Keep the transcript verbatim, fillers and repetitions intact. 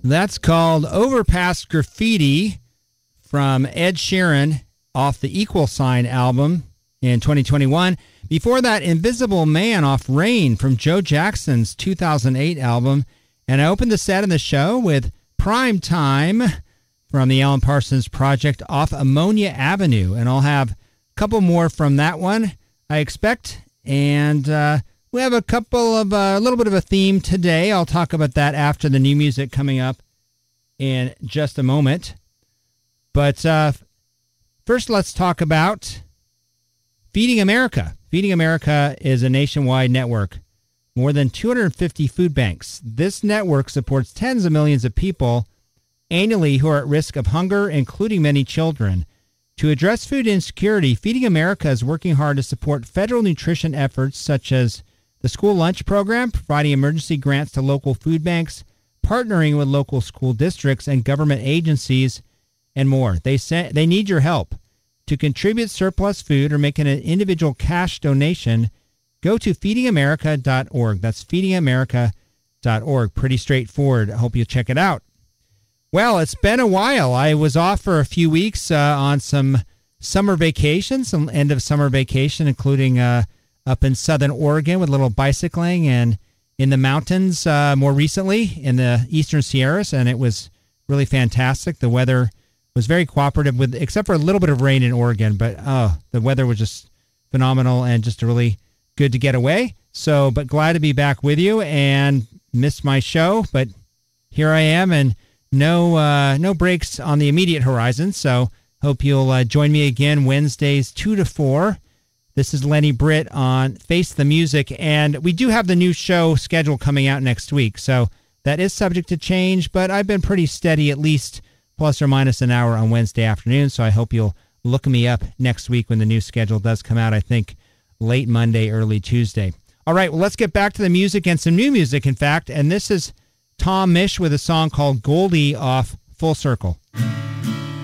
That's called Overpass Graffiti from Ed Sheeran off the Equal Sign album in twenty twenty-one. Before that, Invisible Man off Rain from Joe Jackson's two thousand eight album. And I opened the set of the show with Prime Time from the Alan Parsons Project off Ammonia Avenue. And I'll have a couple more from that one, I expect. And uh, we have a couple of, uh, a little bit of a theme today. I'll talk about that after the new music coming up in just a moment. But uh, first, let's talk about Feeding America. Feeding America is a nationwide network, more than two hundred fifty food banks. This network supports tens of millions of people annually who are at risk of hunger, including many children. To address food insecurity, Feeding America is working hard to support federal nutrition efforts such as the school lunch program, providing emergency grants to local food banks, partnering with local school districts and government agencies, and more. They say they need your help. To contribute surplus food or make an individual cash donation, go to feeding america dot org. That's feeding america dot org. Pretty straightforward. I hope you'll check it out. Well, it's been a while. I was off for a few weeks uh, on some summer vacation, some end of summer vacation, including uh, up in southern Oregon with a little bicycling and in the mountains uh, more recently in the eastern Sierras, and it was really fantastic. The weather was very cooperative, with except for a little bit of rain in Oregon, but oh, the weather was just phenomenal and just really good to get away. So, but glad to be back with you and missed my show, but here I am, and no uh, no breaks on the immediate horizon. So hope you'll uh, join me again Wednesdays two to four. This is Lenny Britt on Face the Music, and we do have the new show schedule coming out next week, so that is subject to change, but I've been pretty steady, at least plus or minus an hour on Wednesday afternoon, so I hope you'll look me up next week when the new schedule does come out, I think late Monday, early Tuesday. All right, well, let's get back to the music and some new music, in fact, and this is Tom Misch with a song called Goldie off Full Circle.